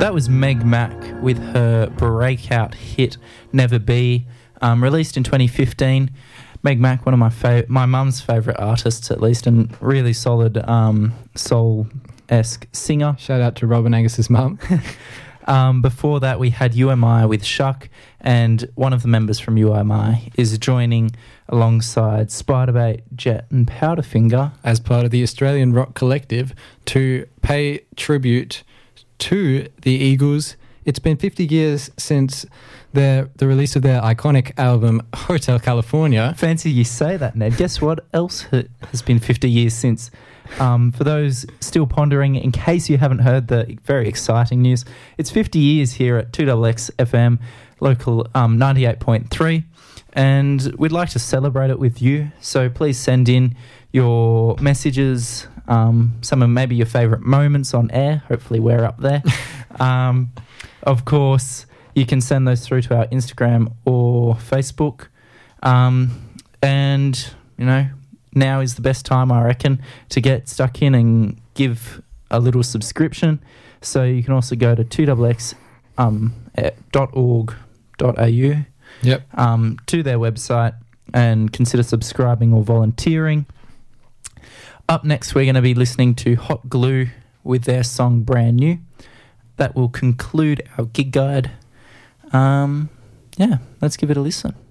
That was Meg Mac with her breakout hit Never Be, released in 2015. Meg Mac, one of my mum's favourite artists at least, and really solid soul-esque singer. Shout out to Robin Angus's mum. Before that, we had UMI with Shuck, and one of the members from UMI is joining alongside Spiderbait, Jet and Powderfinger as part of the Australian Rock Collective to pay tribute to the Eagles. It's been 50 years since the release of their iconic album Hotel California. Fancy you say that, Ned. Guess what else has been 50 years since? For those still pondering, in case you haven't heard the very exciting news, it's 50 years here at 2XX FM, local 98.3, and we'd like to celebrate it with you. So please send in your messages, some of maybe your favourite moments on air. Hopefully we're up there. Of course, you can send those through to our Instagram or Facebook. And, you know, now is the best time, I reckon, to get stuck in and give a little subscription. So you can also go to 2xx.org.au to their website and consider subscribing or volunteering. Up next, we're going to be listening to Hot Glue with their song Brand New. That will conclude our gig guide. Let's give it a listen.